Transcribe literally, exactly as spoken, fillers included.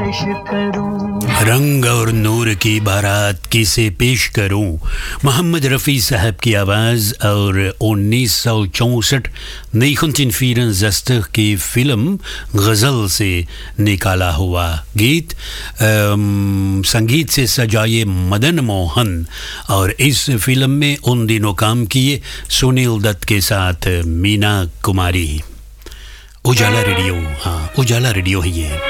पेश करूं, रंग और नूर की बारात किसे पेश करूं। मोहम्मद रफ़ी साहब की आवाज़ और उन्नीस सौ चौंसठ नेखुंतिनफीरन की फ़िल्म गज़ल से निकाला हुआ गीत, संगीत से सजाए मदन मोहन। और इस फिल्म में उन दिनों काम किए सुनील दत्त के साथ मीना कुमारी। उजाला रेडियो, हाँ उजाला रेडियो ही है।